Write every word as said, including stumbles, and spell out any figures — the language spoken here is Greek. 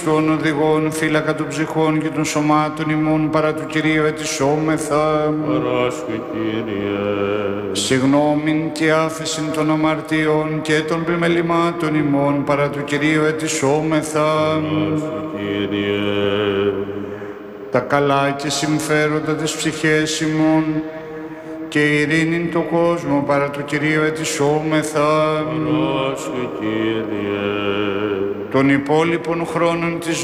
των οδηγών, φύλακα των ψυχών και των σωμάτων ημών, παρά του Κυρίου ετισόμεθα. Παράσχε, Κύριε. Συγνώμην και άφεσιν των αμαρτιών και των πλημελημάτων ημών, παρά του Κυρίου ετισόμεθα. Παράσχε, Κύριε. Τα καλά και συμφέροντα της ψυχές ημών και ειρήνην το κόσμο, παρά του Κυρίου ετισόμεθα. Παράσχε, Κύριε. Των υπόλοιπων χρόνων της